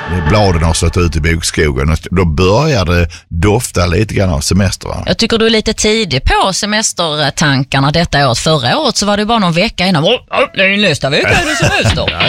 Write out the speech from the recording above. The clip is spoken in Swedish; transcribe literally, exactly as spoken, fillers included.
bladen har stått ut i bokskogen. Då börjar det dofta lite grann av semester, va? Jag tycker du är lite tidig på semestertankarna detta året. Förra året så var det bara någon vecka innan. Åh, oh, nästa vecka är det semester.